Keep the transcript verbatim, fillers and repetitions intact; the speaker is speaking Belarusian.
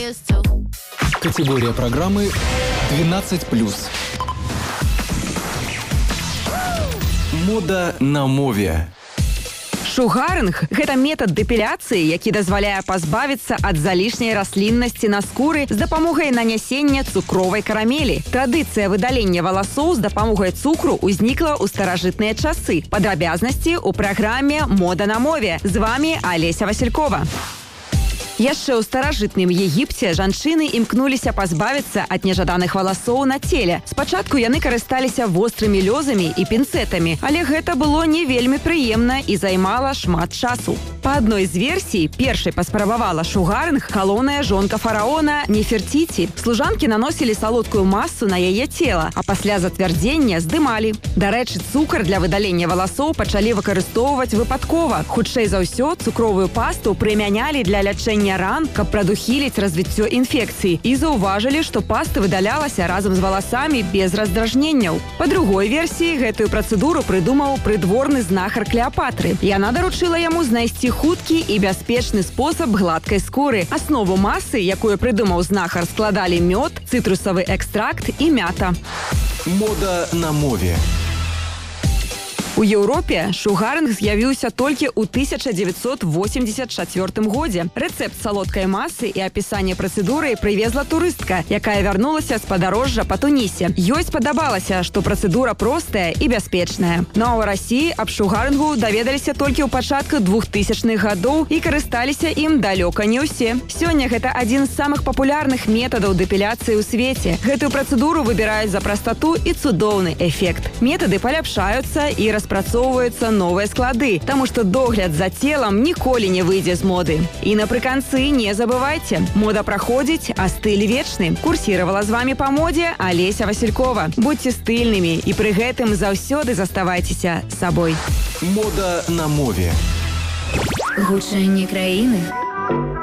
Категория программы двенадцать плюс. Мода на мове. Шугарынг – гэта метад дэпіляцыі, які дазваляе пазбавіцца ад залішняй расліннасці на скуры з дапамогай нанясення цукровай карамелі. Традыцыя выдалення валасоў з дапамогай цукру ўзнікла ў старажытныя часы. Падрабязнасці ў праграме «Мода на мове». З вами Олеся Василькова. Яшчэ ў старажытным Егіпце жанчыны імкнуліся пазбавіцца ад нежаданых валасоў на целе. Спачатку яны карысталіся вострымі лёзамі і пінцэтамі, але гэта было не вельмі прыемна і займала шмат часу. Па адной з версій, першай паспрабавала шугарынг галоўная жонка фараона Неферціці. Служанкі наносілі салодкую масу на яе цела, а пасля зацвярдзення здымалі. Дарэчы, цукар для выдалення валасоў пачалі выкарыстоўваць выпадкова. Хутчэй за ўсё, цукровую пасту прымянялі для лячэння ран, каб прадухіліць развіццё інфекцыі, і заўважылі, што паста выдалялася разам з валасамі без раздражненняў. Па другой версіі, гэтую працэдуру прыдумаў прыдворны знахар Клеапатры. Яна даручыла яму знайсці хуткі і бяспечны спосаб гладкай скуры. Аснову масы, якую прыдумаў знахар, складалі мёд, цытрусавы экстракт і мята. Мода на мове. У Еўропе шугарынг з'явіўся толькі ў тысяча дзевяцьсот восемьдесят чацвёртым годзе. Рэцэпт салодкай масы і апісанне працэдуры прывезла турыстка, якая вярнулася з падарожжа па Тунісе. Ёй спадабалася, што працэдура простая і бяспечная. Ну а ў Расіі аб шугарынгу даведаліся толькі ў пачатку двухтысячных гадоў і карысталіся ім далёка не ўсе. Сёння гэта адзін з самых папулярных метадаў дэпіляцыі ў свеце. Гэтую працэдуру выбіраюць за прастату і цудоўны эфект. Метады паляпшаюцца і распрацоўваюцца распрацоўваюцца новыя склады, таму што догляд за целам ніколі не выйдзе з моды. І напрыканцы не забывайце, мода праходзіць, а стыль вечны. Курсіравала з вами па модзе Олеся Василькова. Будьце стыльнымі і пры гэтым заўсёды заставайцеся сабой. Мода на мове. Гучанне краіны.